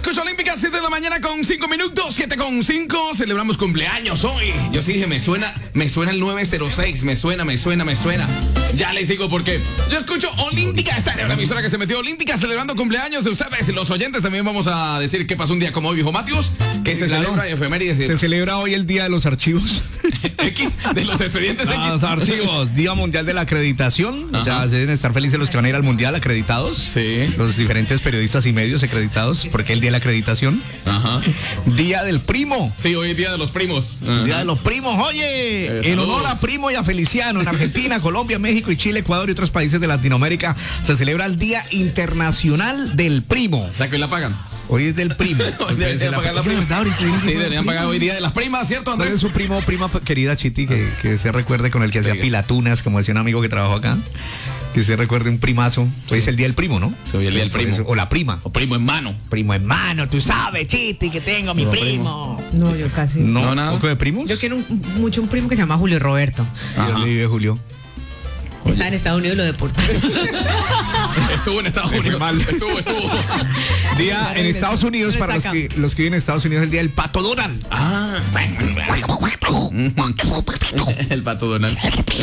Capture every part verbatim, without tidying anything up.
escucho Olímpica, siete de la mañana con cinco minutos, siete con cinco. Celebramos cumpleaños hoy. Yo sí dije, me suena, me suena el nueve cero seis, me suena, me suena, me suena. Ya les digo por qué. Yo escucho Olímpica, esta era la emisora que se metió Olímpica celebrando cumpleaños de ustedes. Los oyentes también vamos a decir qué pasó un día como hoy, viejo Matius, que se claro. celebra efemérides. Se celebra hoy el Día de los Archivos. X, de los expedientes X. Los archivos, Día Mundial de la Acreditación. Ajá. O sea, deben estar felices los que van a ir al Mundial acreditados. Sí. Los diferentes periodistas y medios acreditados, porque el Día de la Acreditación. Ajá. Día del Primo. Sí, hoy es Día de los Primos. Ajá. Día de los Primos, oye, Eh, en saludos. honor a Primo y a Feliciano, en Argentina, Colombia, México y Chile, Ecuador y otros países de Latinoamérica, se celebra el Día Internacional del Primo. O sea, que hoy la pagan. Hoy es del primo. Hoy deberían pagar la prima. Sí, deberían pagar hoy Día de las Primas, ¿cierto, ¿Cuál Andrés? es su primo o prima querida, Chiti, que, que se recuerde con el que hacía Diga. pilatunas, como decía un amigo que trabajó acá? Que se recuerde un primazo. Hoy es el Día del Primo, ¿no? Sí, hoy el Día del Por primo. eso. O la prima. O primo en mano. Primo hermano, tú sabes, Chiti, que tengo mi No, primo. No, yo casi. No, No, nada. ¿poco de primos? Yo quiero un- mucho un primo que se llama Julio Roberto. ¿Y dónde Ajá. vive Julio? Está en Estados Unidos y lo deportaron. Estuvo en Estados Unidos. mal. Estuvo, estuvo. Día en Estados Unidos, para los que, los que viven en Estados Unidos, el Día del Pato Donald. Ah. El pato Donald.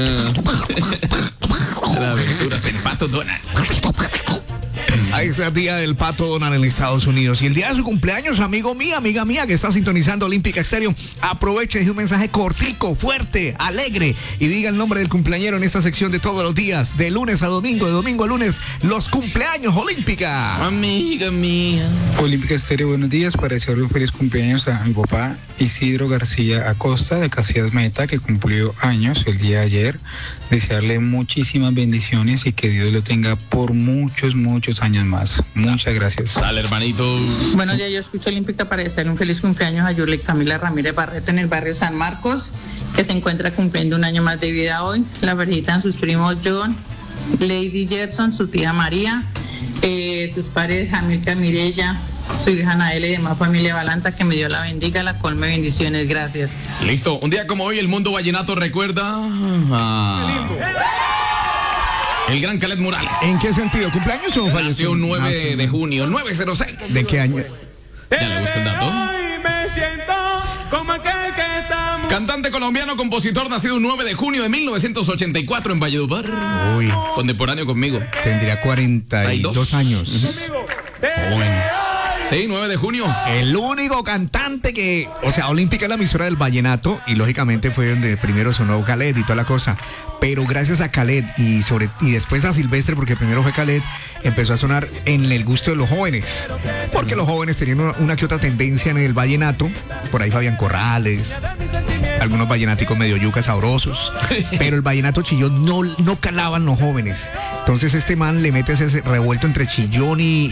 Las aventuras del pato Donald. Ahí está el Día del Pato Donald en Estados Unidos. Y el día de su cumpleaños, amigo mío, amiga mía, que está sintonizando Olímpica Estéreo, aproveche y deje un mensaje cortico, fuerte, alegre, y diga el nombre del cumpleañero en esta sección de todos los días, de lunes a domingo, de domingo a lunes, los cumpleaños Olímpica. Amiga mía. Olímpica Estéreo, buenos días. Para desearle un feliz cumpleaños a mi papá Isidro García Acosta de Casillas Meta, que cumplió años el día de ayer. Desearle muchísimas bendiciones y que Dios lo tenga por muchos, muchos años más. Muchas gracias. Dale, hermanito. Buenos días, yo escucho Olímpica para desearle un feliz cumpleaños a Yurley Camila Ramírez Barreto en el barrio San Marcos, que se encuentra cumpliendo un año más de vida hoy. La felicitan sus primos John, Lady Gerson, su tía María, eh, sus padres Jamilca Mirella, su hija Nael y demás familia Balanta, que me dio la bendiga, la colme bendiciones, gracias. Listo. Un día como hoy, el mundo vallenato recuerda a... el gran Caled Morales. ¿En qué sentido? ¿Cumpleaños o falleció? Nació nueve de junio, nueve cero seis. ¿De qué año? Ya le busca el dato. Hoy me siento como aquel que está mu- Cantante colombiano, compositor, nacido un nueve de junio de mil novecientos ochenta y cuatro en Valledupar. Uy, Contemporáneo conmigo. tendría cuarenta y dos años. conmigo. Joven. Sí, nueve de junio. El único cantante que, o sea, Olímpica es la emisora del vallenato y lógicamente fue donde primero sonó Khaled y toda la cosa. Pero gracias a Khaled y sobre y después a Silvestre, porque primero fue Khaled, empezó a sonar en el gusto de los jóvenes. Porque los jóvenes tenían una, una que otra tendencia en el vallenato. Por ahí Fabián Corrales, algunos vallenáticos medio yucas sabrosos. Pero el vallenato chillón no, no calaban los jóvenes. Entonces este man le mete ese revuelto entre chillón y,